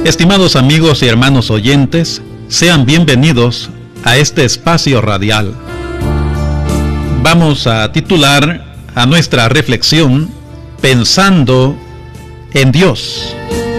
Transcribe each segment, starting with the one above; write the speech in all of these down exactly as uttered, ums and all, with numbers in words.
Estimados amigos y hermanos oyentes, sean bienvenidos a este espacio radial. Vamos a titular a nuestra reflexión Pensando en Dios.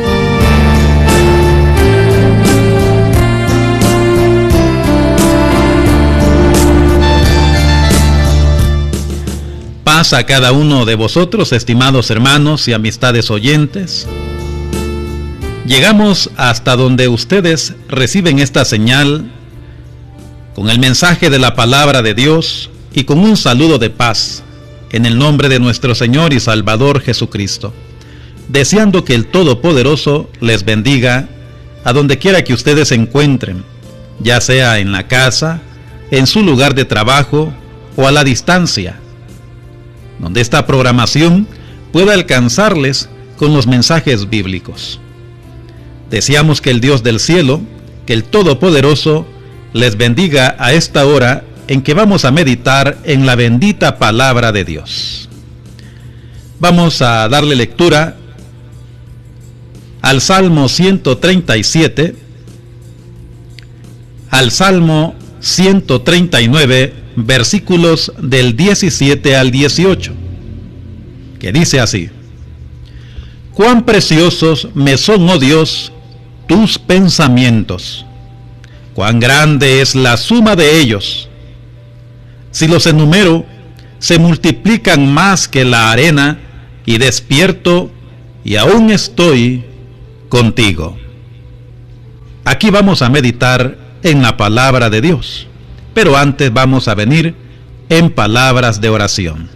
Paz a cada uno de vosotros, estimados hermanos y amistades oyentes. Llegamos hasta donde ustedes reciben esta señal con el mensaje de la palabra de Dios y con un saludo de paz en el nombre de nuestro Señor y Salvador Jesucristo, deseando que el Todopoderoso les bendiga a donde quiera que ustedes se encuentren, ya sea en la casa, en su lugar de trabajo o a la distancia, donde esta programación pueda alcanzarles con los mensajes bíblicos. Deseamos que el Dios del cielo, que el Todopoderoso, les bendiga a esta hora en que vamos a meditar en la bendita palabra de Dios. Vamos a darle lectura al Salmo ciento treinta y siete, al Salmo ciento treinta y nueve, versículos del diecisiete al dieciocho, que dice así: Cuán preciosos me son, oh Dios, tus pensamientos, cuán grande es la suma de ellos. Si los enumero, se multiplican más que la arena, y despierto, y aún estoy contigo. Aquí vamos a meditar en la palabra de Dios, pero antes vamos a venir en palabras de oración.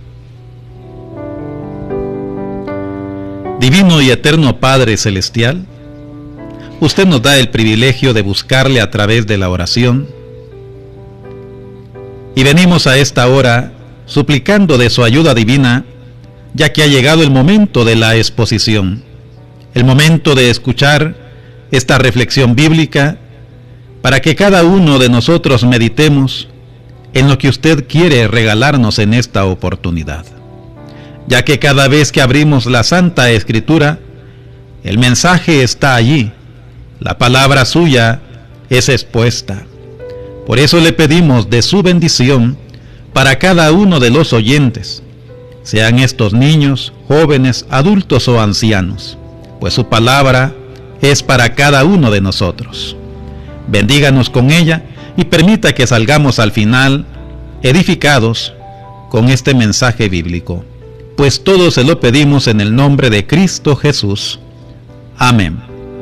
Divino y eterno Padre Celestial, usted nos da el privilegio de buscarle a través de la oración, y venimos a esta hora suplicando de su ayuda divina, ya que ha llegado el momento de la exposición, el momento de escuchar esta reflexión bíblica, para que cada uno de nosotros meditemos en lo que usted quiere regalarnos en esta oportunidad, ya que cada vez que abrimos la Santa Escritura, el mensaje está allí, la palabra suya es expuesta. Por eso le pedimos de su bendición para cada uno de los oyentes, sean estos niños, jóvenes, adultos o ancianos, pues su palabra es para cada uno de nosotros. Bendíganos con ella y permita que salgamos al final edificados con este mensaje bíblico, pues todo se lo pedimos en el nombre de Cristo Jesús. Amén.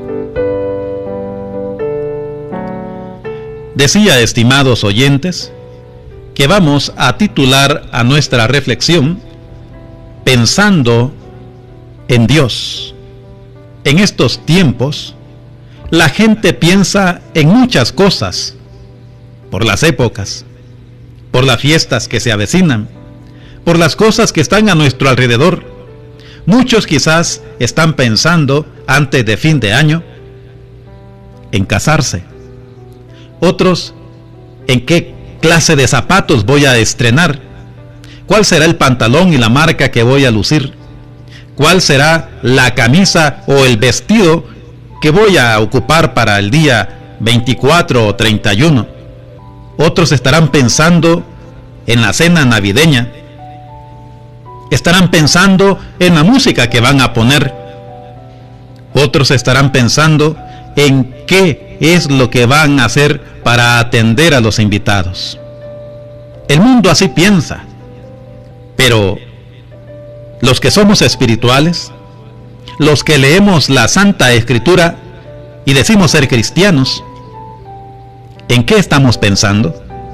Decía, estimados oyentes, que vamos a titular a nuestra reflexión Pensando en Dios. En estos tiempos, la gente piensa en muchas cosas, por las épocas, por las fiestas que se avecinan, por las cosas que están a nuestro alrededor. Muchos quizás están pensando, antes de fin de año, en casarse. Otros, en qué clase de zapatos voy a estrenar, cuál será el pantalón y la marca que voy a lucir, cuál será la camisa o el vestido que voy a ocupar para el día veinticuatro o treinta y uno. Otros estarán pensando en la cena navideña, estarán pensando en la música que van a poner. Otros estarán pensando en qué es lo que van a hacer para atender a los invitados. El mundo así piensa, pero los que somos espirituales, los que leemos la Santa Escritura y decimos ser cristianos, ¿en qué estamos pensando?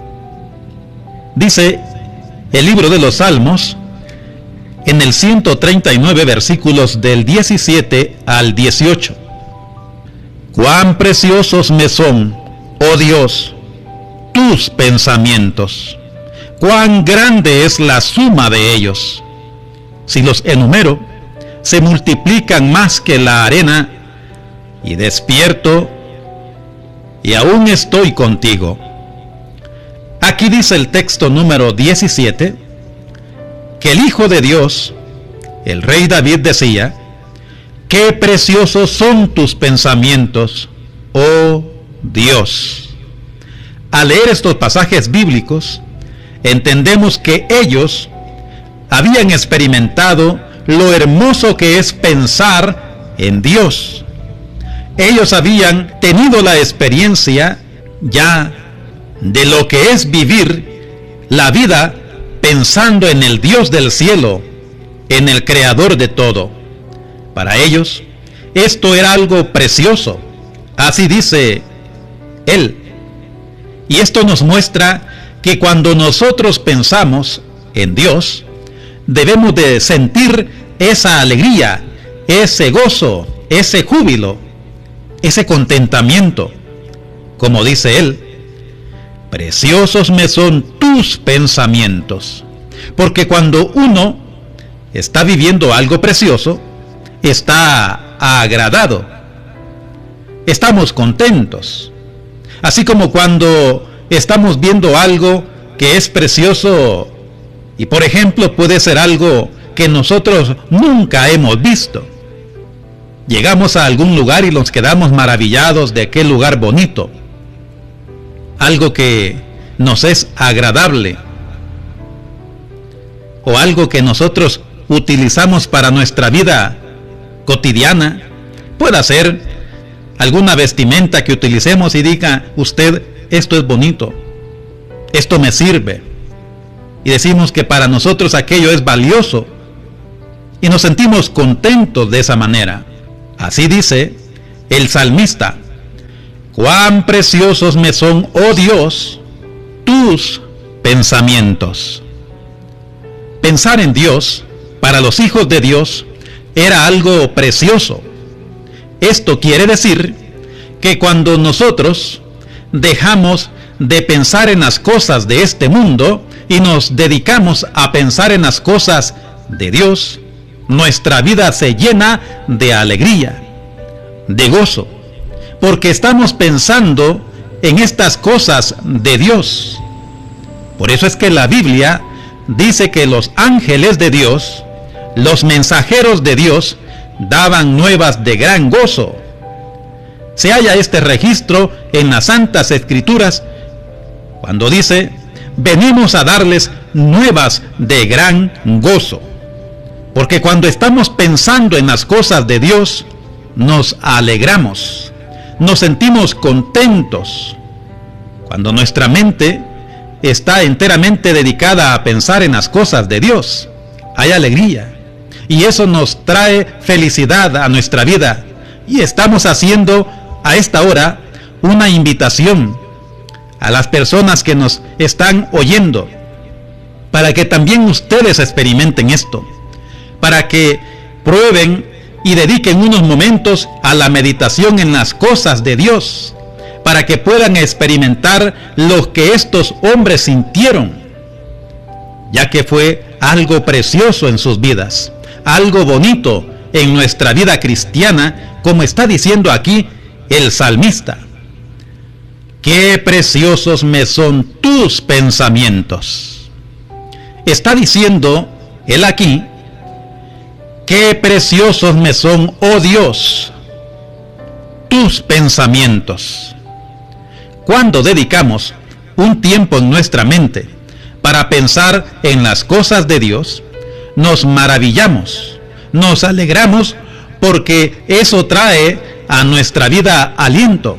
Dice el libro de los Salmos, en el ciento treinta y nueve, versículos del diecisiete al dieciocho. Cuán preciosos me son, oh Dios, tus pensamientos, cuán grande es la suma de ellos. Si los enumero, se multiplican más que la arena, y despierto, y aún estoy contigo. Aquí dice el texto número diecisiete, que el Hijo de Dios, el Rey David, decía Qué preciosos son tus pensamientos, oh Dios. Al leer estos pasajes bíblicos, entendemos que ellos habían experimentado lo hermoso que es pensar en Dios. Ellos habían tenido la experiencia ya de lo que es vivir la vida pensando en el Dios del cielo, en el Creador de todo. Para ellos, esto era algo precioso. Así dice él. Y esto nos muestra que cuando nosotros pensamos en Dios, debemos de sentir esa alegría, ese gozo, ese júbilo, ese contentamiento. Como dice él, preciosos me son tus pensamientos. Porque cuando uno está viviendo algo precioso, está agradado, estamos contentos. Así como cuando estamos viendo algo que es precioso y, por ejemplo, puede ser algo que nosotros nunca hemos visto. Llegamos a algún lugar y nos quedamos maravillados de aquel lugar bonito, algo que nos es agradable, o algo que nosotros utilizamos para nuestra vida cotidiana. Puede ser alguna vestimenta que utilicemos y diga usted, esto es bonito, esto me sirve, y decimos que para nosotros aquello es valioso y nos sentimos contentos de esa manera. Así dice el salmista: cuán preciosos me son, oh Dios, tus pensamientos. Pensar en Dios para los hijos de Dios era algo precioso. Esto quiere decir que cuando nosotros dejamos de pensar en las cosas de este mundo y nos dedicamos a pensar en las cosas de Dios, nuestra vida se llena de alegría, de gozo, porque estamos pensando en estas cosas de Dios. Por eso es que la Biblia dice que los ángeles de Dios, los mensajeros de Dios, daban nuevas de gran gozo. Se halla este registro en las Santas Escrituras cuando dice: venimos a darles nuevas de gran gozo. Porque cuando estamos pensando en las cosas de Dios, nos alegramos, nos sentimos contentos. Cuando nuestra mente está enteramente dedicada a pensar en las cosas de Dios, hay alegría, y eso nos trae felicidad a nuestra vida. Y estamos haciendo a esta hora una invitación a las personas que nos están oyendo, para que también ustedes experimenten esto, para que prueben y dediquen unos momentos a la meditación en las cosas de Dios, para que puedan experimentar lo que estos hombres sintieron, ya que fue algo precioso en sus vidas, algo bonito en nuestra vida cristiana, como está diciendo aquí el salmista. Qué preciosos me son tus pensamientos. Está diciendo él aquí: qué preciosos me son, oh Dios, tus pensamientos. Cuando dedicamos un tiempo en nuestra mente para pensar en las cosas de Dios, nos maravillamos, nos alegramos, porque eso trae a nuestra vida aliento,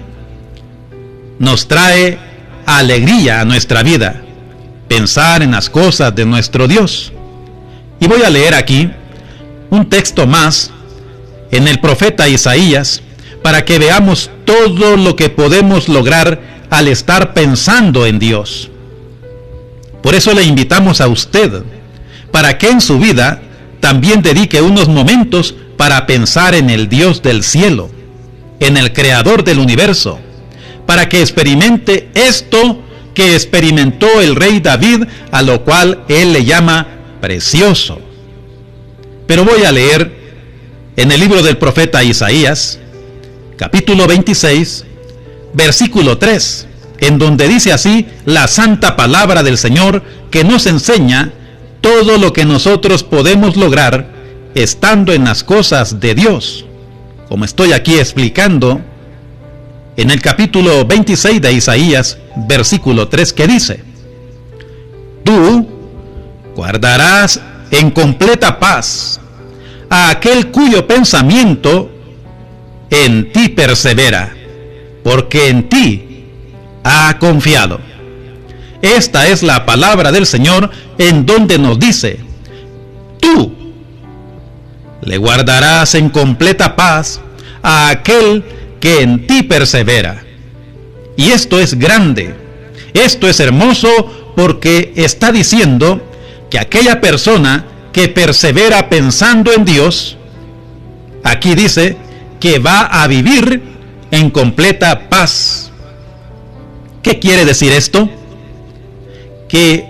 nos trae alegría a nuestra vida, pensar en las cosas de nuestro Dios. Y voy a leer aquí un texto más en el profeta Isaías, para que veamos todo lo que podemos lograr al estar pensando en Dios. Por eso le invitamos a usted, para que en su vida también dedique unos momentos para pensar en el Dios del cielo, en el Creador del universo, para que experimente esto que experimentó el rey David, a lo cual él le llama precioso. Pero voy a leer en el libro del profeta Isaías, capítulo veintiséis, versículo tres, en donde dice así la santa palabra del Señor, que nos enseña todo lo que nosotros podemos lograr estando en las cosas de Dios. como estoy aquí explicando en el capítulo veintiséis de Isaías, versículo tres, que dice: tú guardarás en completa paz a aquel cuyo pensamiento en ti persevera, porque en ti ha confiado. Esta es la palabra del Señor, en donde nos dice: tú le guardarás en completa paz a aquel que en ti persevera. Y esto es grande, esto es hermoso, porque está diciendo que aquella persona que persevera pensando en Dios, aquí dice que va a vivir en completa paz. ¿Qué quiere decir esto? Que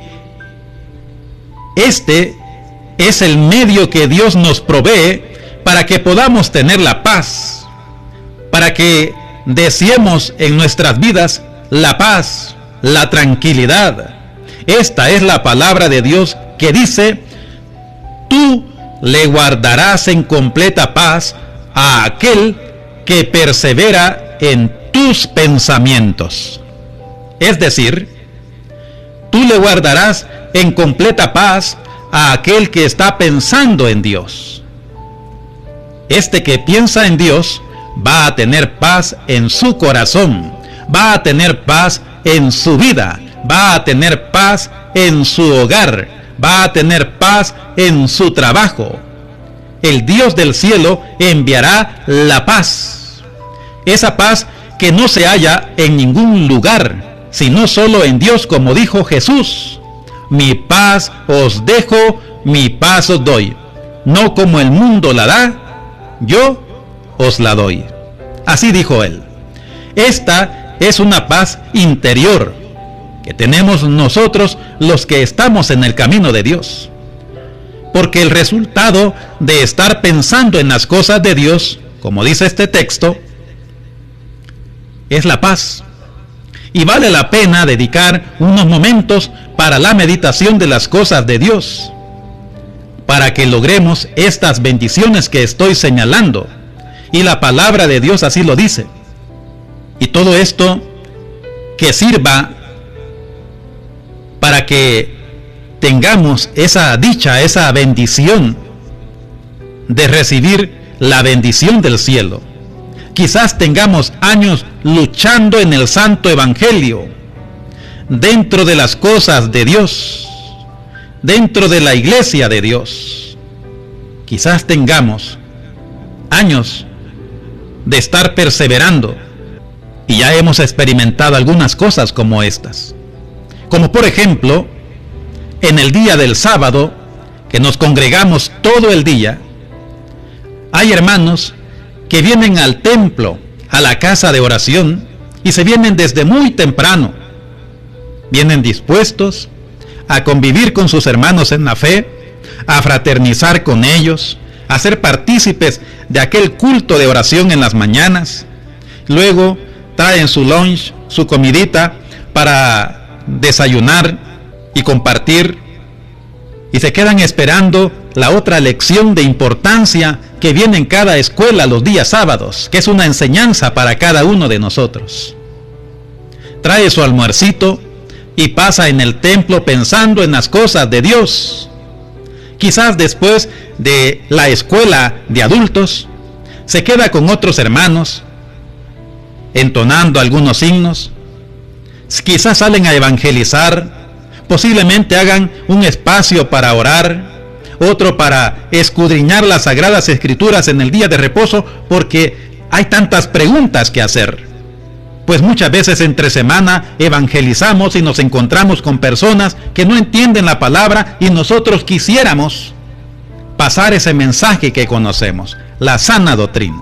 este es el medio que Dios nos provee para que podamos tener la paz, para que deseemos en nuestras vidas la paz, la tranquilidad. Esta es la palabra de Dios que dice: tú le guardarás en completa paz a aquel que persevera en tus pensamientos. Es decir, tú le guardarás en completa paz a aquel que está pensando en Dios. Este que piensa en Dios va a tener paz en su corazón, va a tener paz en su vida, va a tener paz en su hogar, va a tener paz en su trabajo. El Dios del cielo enviará la paz, esa paz que no se halla en ningún lugar, sino solo en Dios, como dijo Jesús: mi paz os dejo, mi paz os doy, no como el mundo la da, yo os la doy. Así dijo él. Esta es una paz interior que tenemos nosotros los que estamos en el camino de Dios, porque el resultado de estar pensando en las cosas de Dios, como dice este texto, es la paz. Y vale la pena dedicar unos momentos para la meditación de las cosas de Dios, para que logremos estas bendiciones que estoy señalando. Y la palabra de Dios así lo dice. Y todo esto que sirva para que tengamos esa dicha, esa bendición de recibir la bendición del cielo. Quizás tengamos años luchando en el santo evangelio, dentro de las cosas de Dios, dentro de la iglesia de Dios. Quizás tengamos años de estar perseverando, y ya hemos experimentado algunas cosas como estas. Como por ejemplo, en el día del sábado, que nos congregamos todo el día, hay hermanos que vienen al templo, a la casa de oración, y se vienen desde muy temprano. Vienen dispuestos a convivir con sus hermanos en la fe, a fraternizar con ellos, a ser partícipes de aquel culto de oración en las mañanas. Luego traen su lunch, su comidita para desayunar y compartir, y se quedan esperando la otra lección de importancia que viene en cada escuela los días sábados, que es una enseñanza para cada uno de nosotros. Trae su almuercito y pasa en el templo pensando en las cosas de Dios. Quizás después de la escuela de adultos, se queda con otros hermanos, entonando algunos himnos. Quizás salen a evangelizar, posiblemente hagan un espacio para orar, otro para escudriñar las sagradas escrituras en el día de reposo, porque hay tantas preguntas que hacer. Pues muchas veces entre semana evangelizamos y nos encontramos con personas que no entienden la palabra, y nosotros quisiéramos pasar ese mensaje que conocemos, la sana doctrina.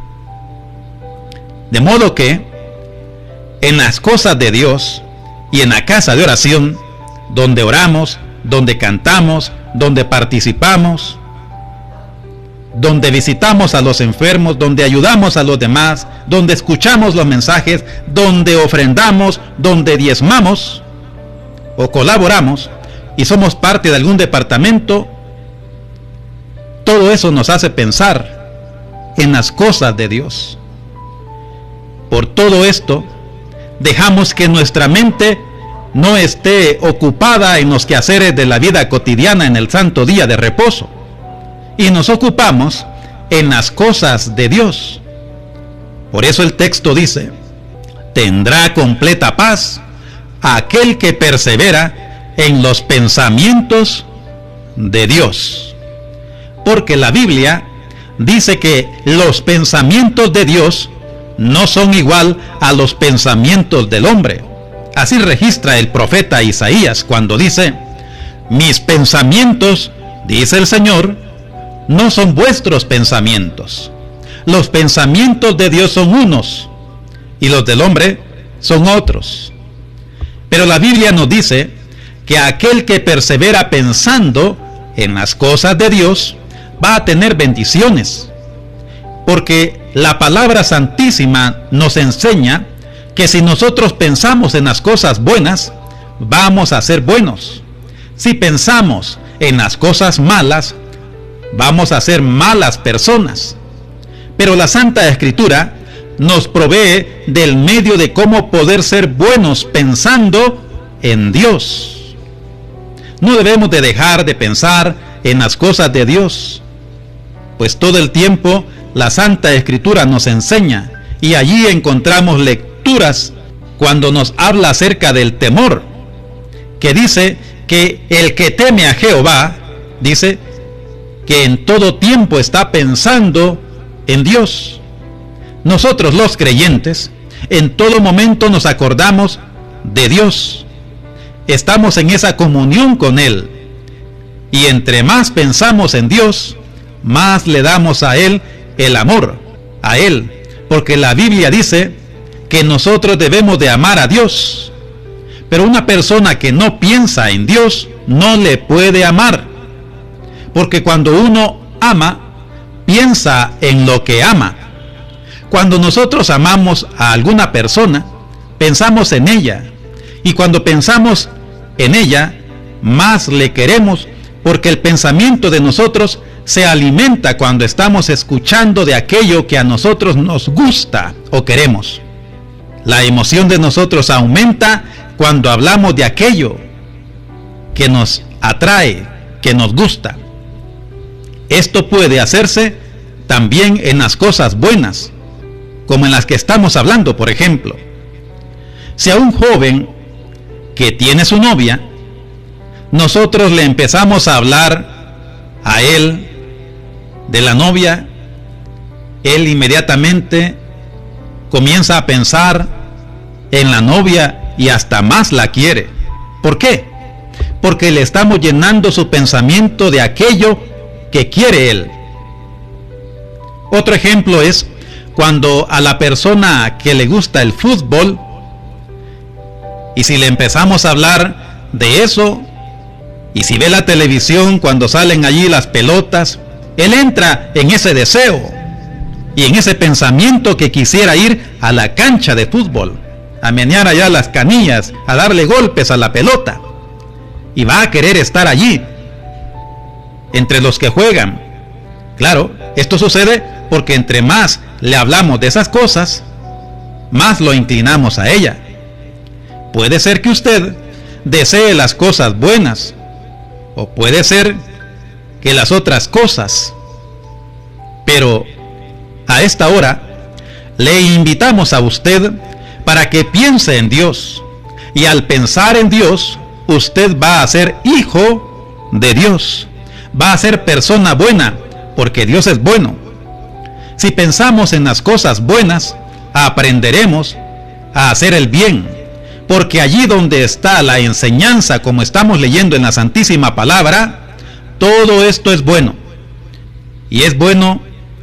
De modo que en las cosas de Dios y en la casa de oración, donde oramos, donde cantamos, donde participamos, donde visitamos a los enfermos, donde ayudamos a los demás, donde escuchamos los mensajes, donde ofrendamos, donde diezmamos o colaboramos y somos parte de algún departamento, todo eso nos hace pensar en las cosas de Dios. Por todo esto, dejamos que nuestra mente no esté ocupada en los quehaceres de la vida cotidiana en el santo día de reposo, y nos ocupamos en las cosas de Dios. Por eso el texto dice: tendrá completa paz aquel que persevera en los pensamientos de Dios. Porque la Biblia dice que los pensamientos de Dios no son igual a los pensamientos del hombre. Así registra el profeta Isaías cuando dice: mis pensamientos, dice el Señor, no son vuestros pensamientos. Los pensamientos de Dios son unos y los del hombre son otros. Pero la Biblia nos dice que aquel que persevera pensando en las cosas de Dios va a tener bendiciones, porque la palabra santísima nos enseña que si nosotros pensamos en las cosas buenas, vamos a ser buenos. Si pensamos en las cosas malas, vamos a ser malas personas. Pero la Santa Escritura nos provee del medio de cómo poder ser buenos pensando en Dios. No debemos de dejar de pensar en las cosas de Dios, pues todo el tiempo la Santa Escritura nos enseña, y allí encontramos lecturas cuando nos habla acerca del temor, que dice que el que teme a Jehová, dice que en todo tiempo está pensando en Dios. Nosotros los creyentes en todo momento nos acordamos de Dios, estamos en esa comunión con Él, y entre más pensamos en Dios, más le damos a Él el amor, a Él, porque la Biblia dice que nosotros debemos de amar a Dios, pero una persona que no piensa en Dios no le puede amar, porque cuando uno ama, piensa en lo que ama. Cuando nosotros amamos a alguna persona, pensamos en ella, y cuando pensamos en ella, más le queremos, porque el pensamiento de nosotros se alimenta cuando estamos escuchando de aquello que a nosotros nos gusta o queremos. La emoción de nosotros aumenta cuando hablamos de aquello que nos atrae, que nos gusta. Esto puede hacerse también en las cosas buenas, como en las que estamos hablando, por ejemplo. Si a un joven que tiene su novia, nosotros le empezamos a hablar a él de la novia, él inmediatamente comienza a pensar en la novia y hasta más la quiere. ¿Por qué? Porque le estamos llenando su pensamiento de aquello que quiere él. Otro ejemplo es cuando a la persona que le gusta el fútbol, y si le empezamos a hablar de eso, y si ve la televisión cuando salen allí las pelotas, él entra en ese deseo y en ese pensamiento que quisiera ir a la cancha de fútbol, a menear allá las canillas, a darle golpes a la pelota, y va a querer estar allí entre los que juegan. Claro, esto sucede porque entre más le hablamos de esas cosas, más lo inclinamos a ella. Puede ser que usted desee las cosas buenas, o puede ser que las otras cosas, pero a esta hora le invitamos a usted para que piense en Dios, y al pensar en Dios, usted va a ser hijo de Dios, va a ser persona buena, porque Dios es bueno. Si pensamos en las cosas buenas, aprenderemos a hacer el bien, porque allí donde está la enseñanza, como estamos leyendo en la Santísima Palabra, todo esto es bueno, y es bueno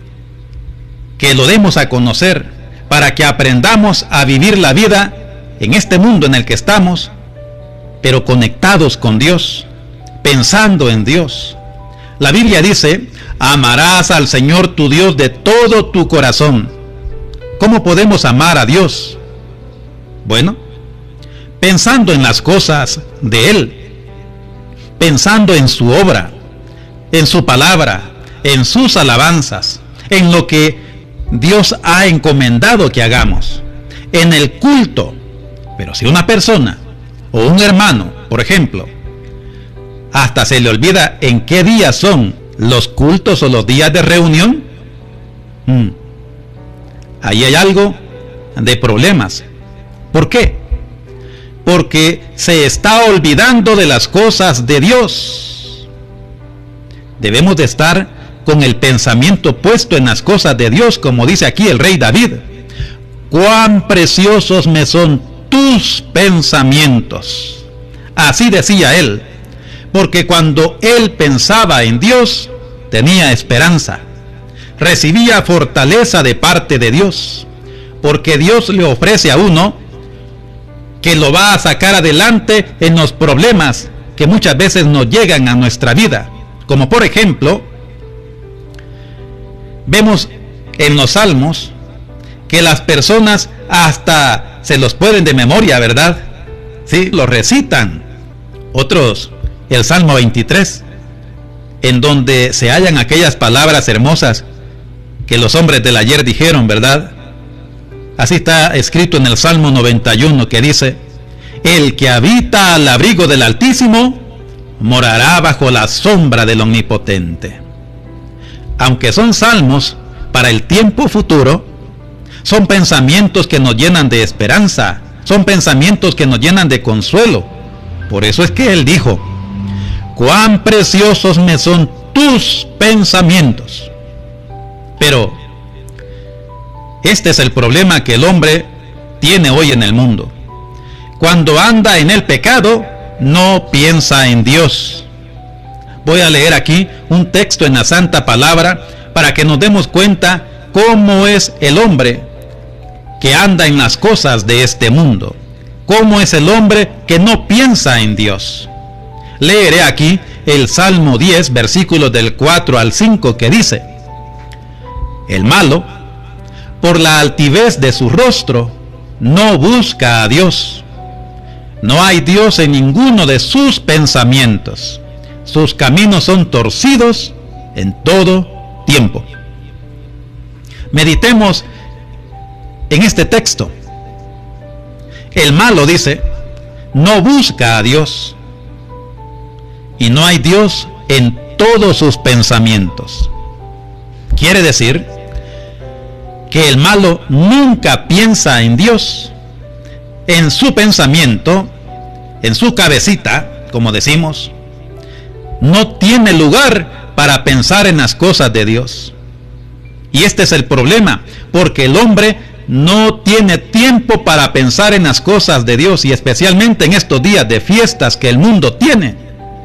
que lo demos a conocer para que aprendamos a vivir la vida en este mundo en el que estamos, pero conectados con Dios, pensando en Dios. La Biblia dice: amarás al Señor tu Dios de todo tu corazón. ¿Cómo podemos amar a Dios? Bueno, pensando en las cosas de Él, pensando en su obra, en su palabra, en sus alabanzas, en lo que Dios ha encomendado que hagamos en el culto. Pero si una persona o un hermano, por ejemplo, hasta se le olvida en qué días son los cultos o los días de reunión, hmm, ahí hay algo de problemas. ¿Por qué? Porque se está olvidando de las cosas de Dios. Debemos de estar con el pensamiento puesto en las cosas de Dios, como dice aquí el rey David. Cuán preciosos me son tus pensamientos. Así decía él, porque cuando él pensaba en Dios, tenía esperanza, recibía fortaleza de parte de Dios, porque Dios le ofrece a uno que lo va a sacar adelante en los problemas que muchas veces nos llegan a nuestra vida. Como por ejemplo, vemos en los salmos que las personas hasta se los pueden de memoria, ¿verdad? Sí, los recitan. Otros, el Salmo veintitrés, en donde se hallan aquellas palabras hermosas que los hombres del ayer dijeron, ¿verdad? Así está escrito en el Salmo noventa y uno, que dice: el que habita al abrigo del Altísimo morará bajo la sombra del Omnipotente. Aunque son salmos para el tiempo futuro, son pensamientos que nos llenan de esperanza, son pensamientos que nos llenan de consuelo. Por eso es que él dijo: cuán preciosos me son tus pensamientos. Pero este es el problema que el hombre tiene hoy en el mundo. Cuando anda en el pecado, no piensa en Dios. Voy a leer aquí un texto en la Santa Palabra para que nos demos cuenta cómo es el hombre que anda en las cosas de este mundo. Cómo es el hombre que no piensa en Dios. Leeré aquí el Salmo diez, versículos del cuatro al cinco, que dice: el malo, por la altivez de su rostro, no busca a Dios. No hay Dios en ninguno de sus pensamientos. Sus caminos son torcidos en todo tiempo. Meditemos en este texto. El malo, dice, no busca a Dios. Y no hay Dios en todos sus pensamientos. Quiere decir que el malo nunca piensa en Dios. En su pensamiento, en su cabecita, como decimos, no tiene lugar para pensar en las cosas de Dios. Y este es el problema, porque el hombre no tiene tiempo para pensar en las cosas de Dios, y especialmente en estos días de fiestas que el mundo tiene.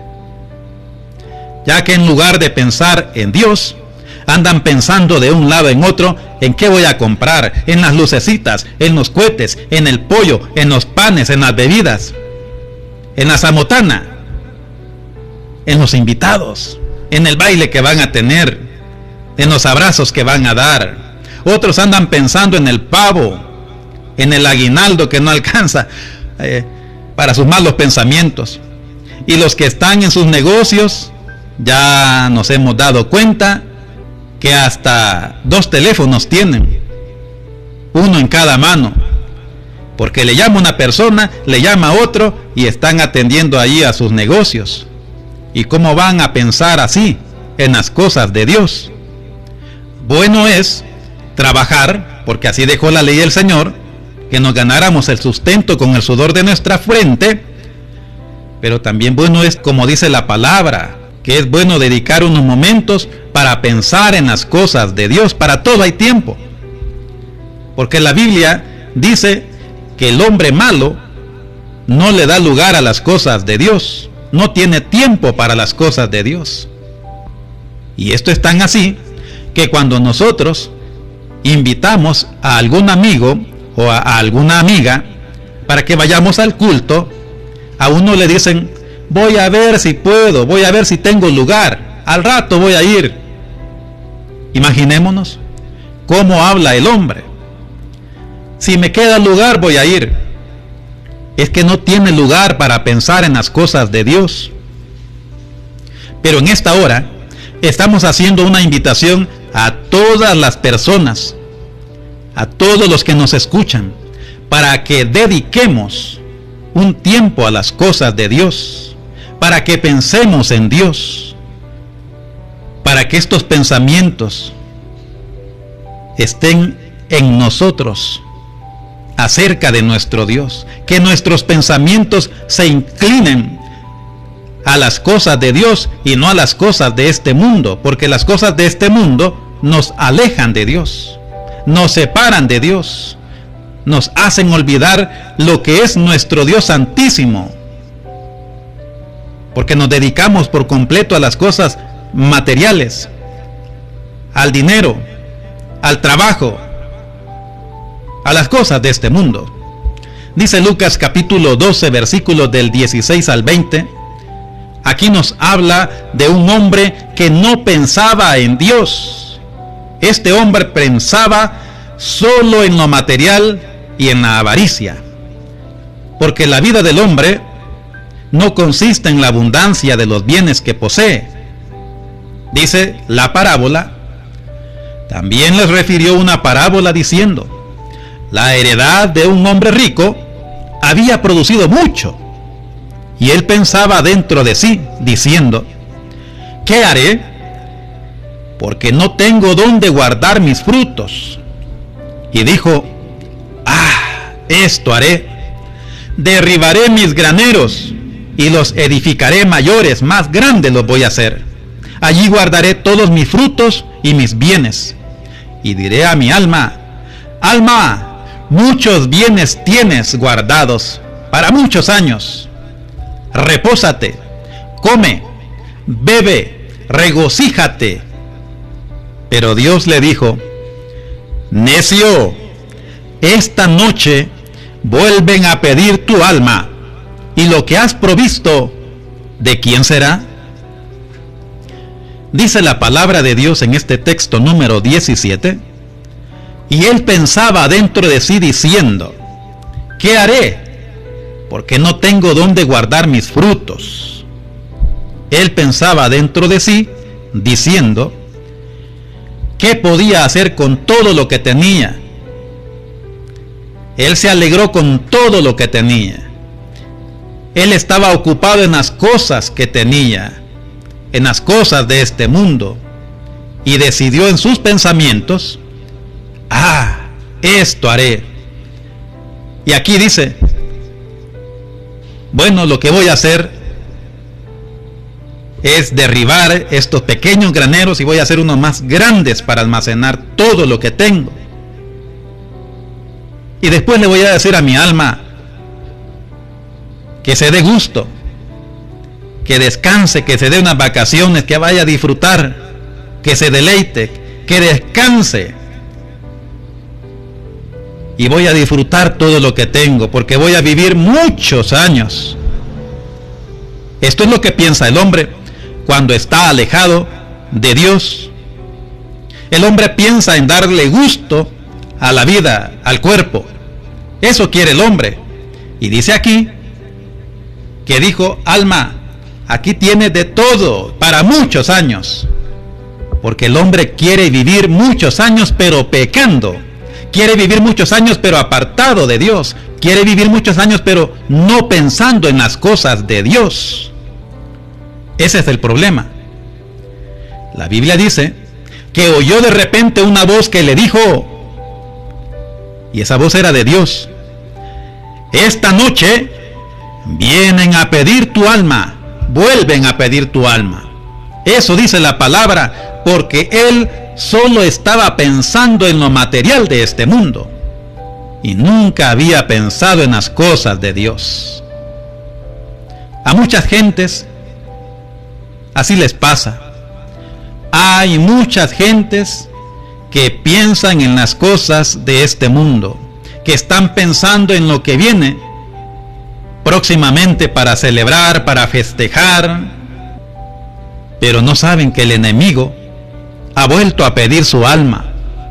Ya que en lugar de pensar en Dios, andan pensando de un lado en otro en qué voy a comprar, en las lucecitas, en los cohetes, en el pollo, en los panes, en las bebidas, en la zamotana, en los invitados, en el baile que van a tener, en los abrazos que van a dar. Otros andan pensando en el pavo, en el aguinaldo que no alcanza eh, para sus malos pensamientos. Y los que están en sus negocios, ya nos hemos dado cuenta que hasta dos teléfonos tienen, uno en cada mano, porque le llama una persona, le llama a otro y están atendiendo ahí a sus negocios. ¿Y cómo van a pensar así en las cosas de Dios? Bueno es trabajar, porque así dejó la ley del Señor, que nos ganáramos el sustento con el sudor de nuestra frente, pero también bueno es, como dice la palabra, que es bueno dedicar unos momentos para pensar en las cosas de Dios. Para todo hay tiempo, porque la Biblia dice que el hombre malo no le da lugar a las cosas de Dios, no tiene tiempo para las cosas de Dios. Y esto es tan así que cuando nosotros invitamos a algún amigo o a, a alguna amiga para que vayamos al culto, a uno le dicen: voy a ver si puedo, voy a ver si tengo lugar, al rato voy a ir. Imaginémonos cómo habla el hombre. Si me queda lugar, voy a ir. Es que no tiene lugar para pensar en las cosas de Dios. Pero en esta hora estamos haciendo una invitación a todas las personas a todos los que nos escuchan, para que dediquemos un tiempo a las cosas de Dios, para que pensemos en Dios, para que estos pensamientos estén en nosotros acerca de nuestro Dios, que nuestros pensamientos se inclinen a las cosas de Dios y no a las cosas de este mundo, porque las cosas de este mundo nos alejan de Dios, nos separan de Dios, nos hacen olvidar lo que es nuestro Dios santísimo, porque nos dedicamos por completo a las cosas materiales, al dinero, al trabajo, a las cosas de este mundo. Dice Lucas capítulo doce, versículos del dieciséis al veinte. Aquí nos habla de un hombre que no pensaba en Dios. Este hombre pensaba solo en lo material y en la avaricia, porque la vida del hombre no consiste en la abundancia de los bienes que posee. Dice la parábola. También les refirió una parábola diciendo: la heredad de un hombre rico había producido mucho, y él pensaba dentro de sí, diciendo: ¿qué haré? Porque no tengo dónde guardar mis frutos. Y dijo: ah, esto haré, derribaré mis graneros y los edificaré mayores, más grandes los voy a hacer. Allí guardaré todos mis frutos y mis bienes. Y diré a mi alma: alma, muchos bienes tienes guardados para muchos años. Repósate, come, bebe, regocíjate. Pero Dios le dijo: necio, esta noche vuelven a pedir tu alma, y lo que has provisto, ¿de quién será? Dice la palabra de Dios en este texto número diecisiete. Y él pensaba dentro de sí diciendo: ¿qué haré? Porque no tengo dónde guardar mis frutos. Él pensaba dentro de sí diciendo: ¿qué podía hacer con todo lo que tenía? Él se alegró con todo lo que tenía. Él estaba ocupado en las cosas que tenía, en las cosas de este mundo, y decidió en sus pensamientos: ah, esto haré. Y aquí dice: bueno, lo que voy a hacer es derribar estos pequeños graneros y voy a hacer unos más grandes para almacenar todo lo que tengo. Y después le voy a decir a mi alma que se dé gusto, que descanse, que se dé unas vacaciones, que vaya a disfrutar, que se deleite, que descanse. Y voy a disfrutar todo lo que tengo, porque voy a vivir muchos años. Esto es lo que piensa el hombre cuando está alejado de Dios. El hombre piensa en darle gusto a la vida, al cuerpo. Eso quiere el hombre. Y dice aquí que dijo: alma, aquí tienes de todo para muchos años. Porque el hombre quiere vivir muchos años pero pecando. Quiere vivir muchos años pero apartado de Dios. Quiere vivir muchos años pero no pensando en las cosas de Dios. Ese es el problema. La Biblia dice que oyó de repente una voz que le dijo, y esa voz era de Dios: esta noche vienen a pedir tu alma, vuelven a pedir tu alma. Eso dice la palabra, porque él solo estaba pensando en lo material de este mundo y nunca había pensado en las cosas de Dios. A muchas gentes así les pasa. Hay muchas gentes que piensan en las cosas de este mundo, que están pensando en lo que viene próximamente para celebrar, para festejar, pero no saben que el enemigo ha vuelto a pedir su alma.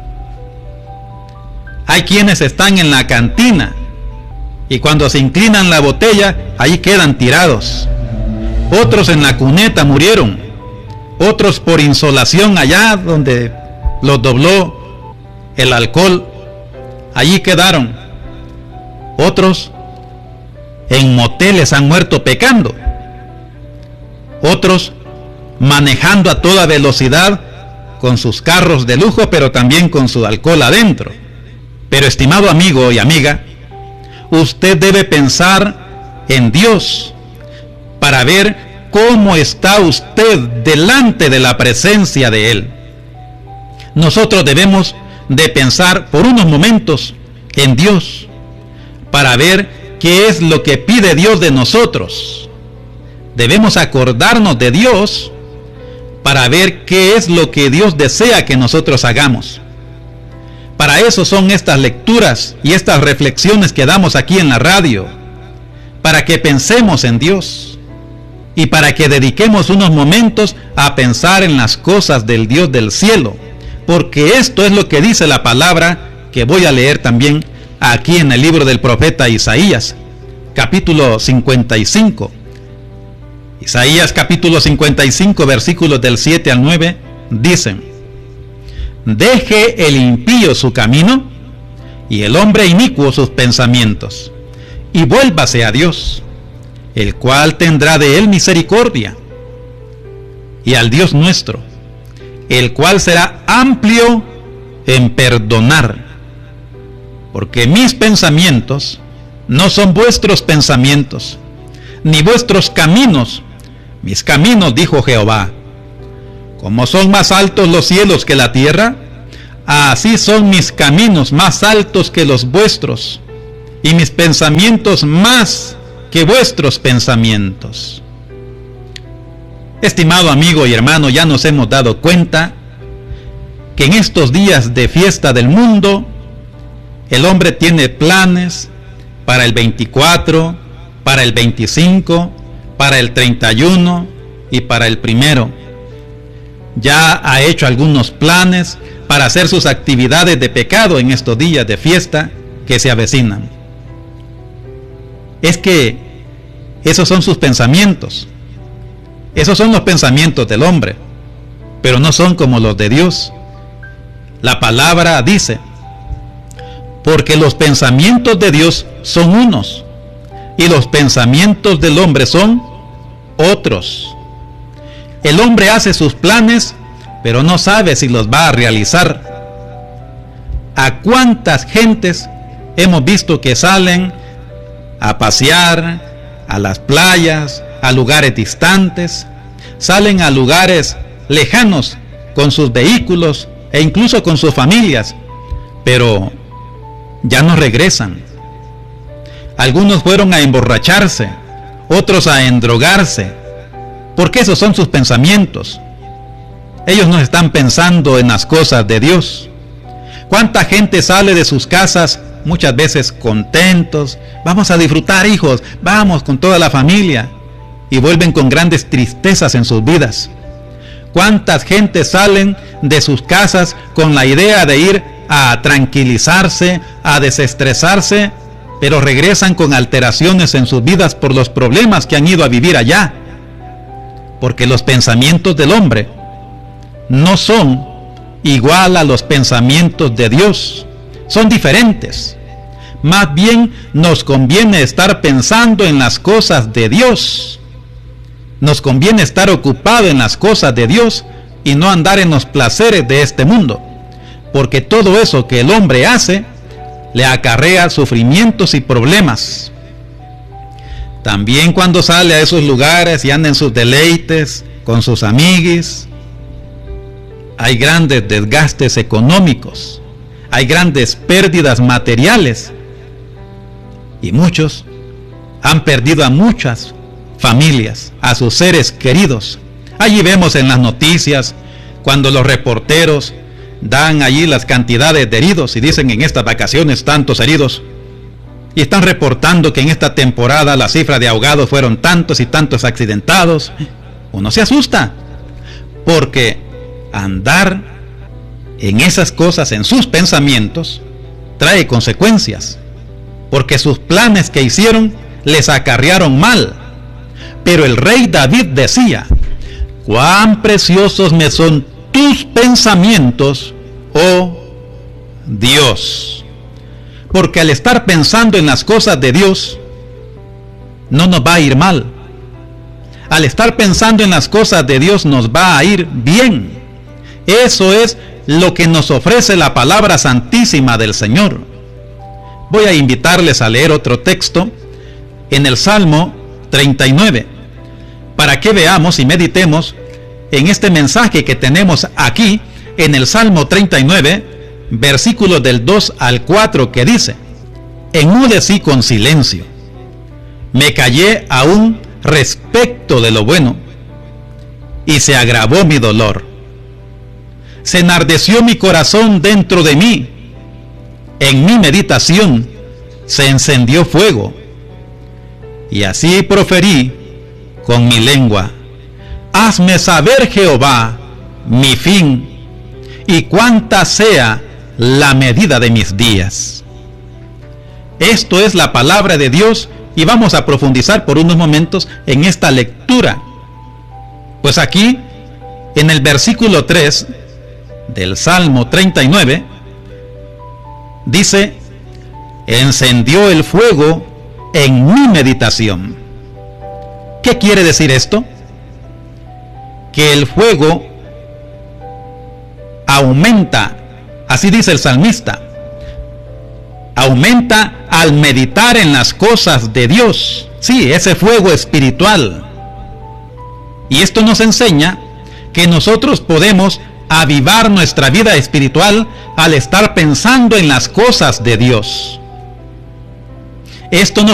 Hay quienes están en la cantina y cuando se inclinan la botella, ahí quedan tirados. Otros en la cuneta murieron. Otros por insolación allá donde los dobló el alcohol allí quedaron. Otros en moteles han muerto pecando. Otros manejando a toda velocidad con sus carros de lujo, pero también con su alcohol adentro. Pero estimado amigo y amiga, usted debe pensar en Dios para ver cómo está usted delante de la presencia de Él. Nosotros debemos de pensar por unos momentos en Dios para ver qué es lo que pide Dios de nosotros. Debemos acordarnos de Dios para ver qué es lo que Dios desea que nosotros hagamos. Para eso son estas lecturas y estas reflexiones que damos aquí en la radio, para que pensemos en Dios y para que dediquemos unos momentos a pensar en las cosas del Dios del cielo, porque esto es lo que dice la palabra que voy a leer también aquí en el libro del profeta Isaías, capítulo cincuenta y cinco. Isaías capítulo cincuenta y cinco, versículos del siete al nueve, dicen: deje el impío su camino, y el hombre inicuo sus pensamientos, y vuélvase a Dios, el cual tendrá de él misericordia, y al Dios nuestro, el cual será amplio en perdonar, porque mis pensamientos no son vuestros pensamientos, ni vuestros caminos mis caminos, dijo Jehová. Como son más altos los cielos que la tierra, así son mis caminos más altos que los vuestros, y mis pensamientos más que vuestros pensamientos. Estimado amigo y hermano, ya nos hemos dado cuenta que en estos días de fiesta del mundo, el hombre tiene planes para el veinticuatro, para el veinticinco, para el treinta y uno y para el primero. Ya ha hecho algunos planes para hacer sus actividades de pecado en estos días de fiesta que se avecinan. Es que esos son sus pensamientos. Esos son los pensamientos del hombre, pero no son como los de Dios. La palabra dice: porque los pensamientos de Dios son unos, y los pensamientos del hombre son otros. El hombre hace sus planes, pero no sabe si los va a realizar. ¿A cuántas gentes hemos visto que salen a pasear a las playas, a lugares distantes, salen a lugares lejanos con sus vehículos e incluso con sus familias, pero ya no regresan? Algunos fueron a emborracharse, otros a endrogarse, porque esos son sus pensamientos. Ellos no están pensando en las cosas de Dios. ¿Cuánta gente sale de sus casas muchas veces contentos? Vamos a disfrutar, hijos, vamos con toda la familia, y vuelven con grandes tristezas en sus vidas. ¿Cuántas gentes salen de sus casas con la idea de ir a tranquilizarse, a desestresarse, pero regresan con alteraciones en sus vidas por los problemas que han ido a vivir allá? Porque los pensamientos del hombre no son igual a los pensamientos de Dios, son diferentes. Más bien nos conviene estar pensando en las cosas de Dios. Nos conviene estar ocupado en las cosas de Dios y no andar en los placeres de este mundo, porque todo eso que el hombre hace le acarrea sufrimientos y problemas. También cuando sale a esos lugares y anda en sus deleites con sus amiguis, hay grandes desgastes económicos, hay grandes pérdidas materiales, y muchos han perdido a muchas familias, a sus seres queridos. Allí vemos en las noticias cuando los reporteros dan allí las cantidades de heridos y dicen: en estas vacaciones tantos heridos, y están reportando que en esta temporada la cifra de ahogados fueron tantos y tantos accidentados. Uno se asusta, porque andar en esas cosas, en sus pensamientos, trae consecuencias, porque sus planes que hicieron les acarrearon mal. Pero el rey David decía: cuán preciosos me son tus pensamientos, oh Dios. porque al estar pensando en las cosas de Dios, no nos va a ir mal. Al estar pensando en las cosas de Dios nos va a ir bien. Eso es lo que nos ofrece la palabra santísima del Señor. Voy a invitarles a leer otro texto en el Salmo treinta y nueve, para que veamos y meditemos en este mensaje que tenemos aquí en el Salmo treinta y nueve, versículos del dos al cuatro, que dice: enmudecí con silencio, me callé aún respecto de lo bueno, y se agravó mi dolor. Se enardeció mi corazón dentro de mí, en mi meditación se encendió fuego, y así proferí con mi lengua: hazme saber, Jehová, mi fin, y cuánta sea la medida de mis días. Esto es la palabra de Dios, y vamos a profundizar por unos momentos en esta lectura. Pues aquí, en el versículo tres del Salmo treinta y nueve, dice: encendió el fuego en mi meditación. ¿Qué quiere decir esto? Que el fuego aumenta, así dice el salmista, aumenta al meditar en las cosas de Dios. Sí, ese fuego espiritual. Y esto nos enseña que nosotros podemos avivar nuestra vida espiritual al estar pensando en las cosas de Dios. Esto nos